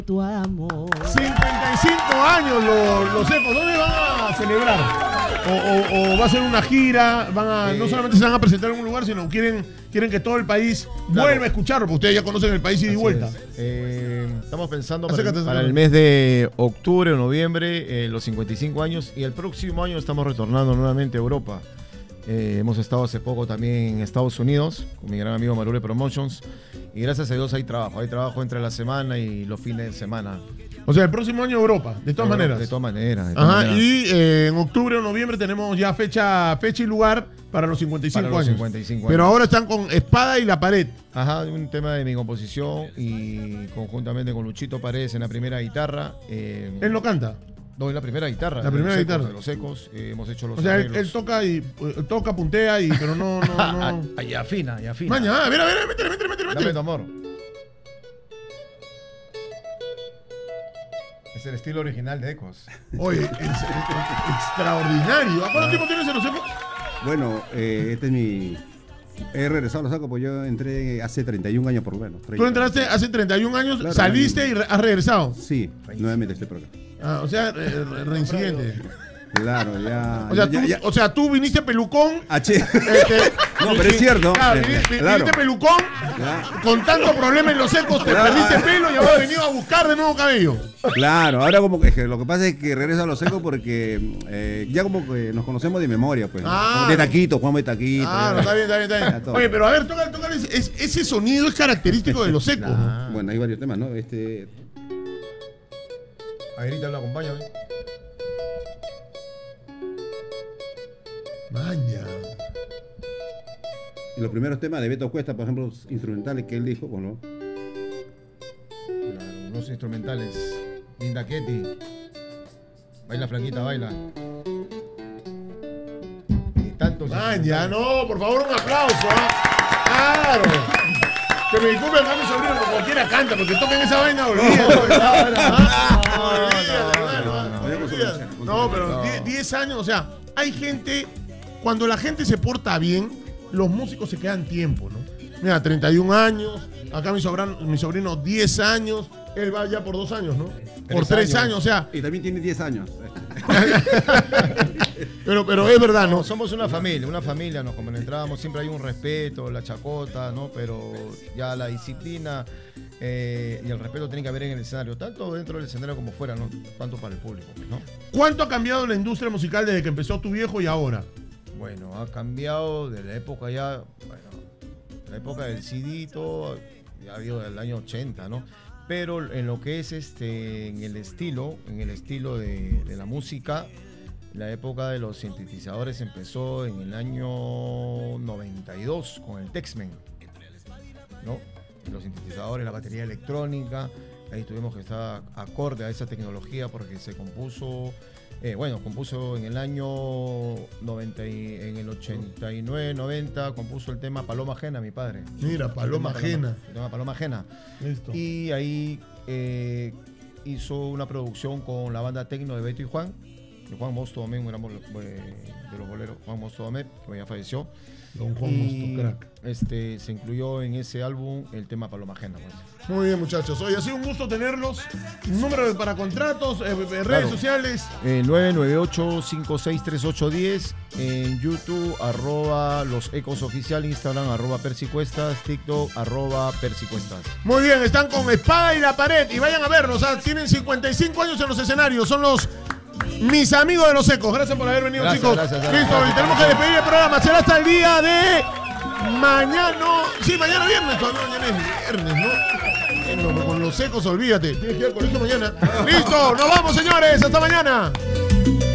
tu amor. 55 años los Ecos. ¿Dónde van a celebrar? O va a ser una gira, no solamente se van a presentar en un lugar, sino quieren que todo el país vuelva a escucharlo, porque ustedes ya conocen el país ida y vuelta. Estamos pensando para el mes de octubre o noviembre, los 55 años, y el próximo año estamos retornando nuevamente a Europa. Hemos estado hace poco también en Estados Unidos con mi gran amigo Marule Promotions, y gracias a Dios hay trabajo entre la semana y los fines de semana. O sea, el próximo año Europa, de todas maneras. De todas maneras. Y en octubre o noviembre tenemos ya fecha y lugar para los 55 años. Pero ahora están con Espada y la Pared. Ajá, un tema de mi composición y conjuntamente con Luchito Paredes en la primera guitarra. ¿Él lo canta? No, en la primera guitarra. La primera guitarra. De los Ecos, hemos hecho los arreglos. O sea, él toca, puntea, pero no. Y afina. Maña, a ver, métele. Dame tu amor. Es el estilo original de Ecos. Oye, extraordinario. ¿Cuánto tiempo tienes en los Ecos? Bueno, este es mi... He regresado a los Ecos, pues yo entré hace 31 años por lo menos. Tú entraste hace 31 años, claro, saliste y has regresado. Sí, nuevamente estoy por acá. O sea, reincidente. Claro, ya. O sea, tú viniste pelucón. No, pero es cierto. Claro, viniste pelucón, con tanto problema en los Ecos, te perdiste pelo y ahora has venido a buscar de nuevo cabello. Claro, ahora como que lo que pasa es que regreso a los Ecos porque ya como que nos conocemos de memoria, pues. De taquito, Juan de taquito. Está bien. Oye, pero a ver, toca ese sonido es característico de los Ecos. Bueno, hay varios temas, ¿no? Ahorita lo acompaña, ¿eh? Maña. Y los primeros temas de Beto Cuesta, por ejemplo, los instrumentales que él dijo, bueno. Claro, unos instrumentales. Linda Ketty. Baila flaquita, baila. Y tantos. Maña, no, por favor, un aplauso. Claro. Que me disculpe a mi sobrino, como cualquiera canta, porque toquen esa vaina, No, pero 10 años, o sea, hay gente. Cuando la gente se porta bien, los músicos se quedan tiempo, ¿no? Mira, 31 años, acá mi sobrino 10 años, él va ya por 2 años, ¿no? Por 3 años, o sea. Y también tiene 10 años. pero es verdad, ¿no? Somos una familia, nos compenetramos, siempre hay un respeto, la chacota, ¿no? Pero ya la disciplina y el respeto tienen que haber en el escenario, tanto dentro del escenario como fuera, ¿no? Tanto para el público, ¿no? ¿Cuánto ha cambiado la industria musical desde que empezó tu viejo y ahora? Bueno, ha cambiado de la época la época del CD, todo, ya ha habido del año 80, ¿no? Pero en lo que es en el estilo de la música, la época de los sintetizadores empezó en el año 92 con el Texmen, ¿no? Los sintetizadores, la batería electrónica, ahí tuvimos que estar acorde a esa tecnología porque se compuso. Compuso en el año 90, en el 89, 90, compuso el tema Paloma Ajena, mi padre. Mira, Paloma Ajena. El tema Paloma Ajena. Listo. Y ahí hizo una producción con la banda Tecno de Beto y Juan. Juan Mosto Domé, un gran de los boleros, Juan Mosto Domé, que ya falleció. Don Juan Mosto, crack. Se incluyó en ese álbum el tema Paloma Ajena, pues. Muy bien, muchachos. Hoy ha sido un gusto tenerlos. Número para contratos, redes sociales. 998-563810. En YouTube, @Los Ecos Oficial. Instagram, @Persicuestas. TikTok, @Persicuestas. Muy bien, están con Espada y la Pared. Y vayan a verlos. Tienen 55 años en los escenarios. Son mis amigos de los Ecos. Gracias por haber venido, chicos. Listo, y tenemos que despedir el programa. Será hasta el día de mañana. Sí, mañana viernes. Mañana es viernes, ¿no? Con los Ecos, olvídate. Tienes que ir al colegio mañana. Listo, nos vamos, señores. Hasta mañana.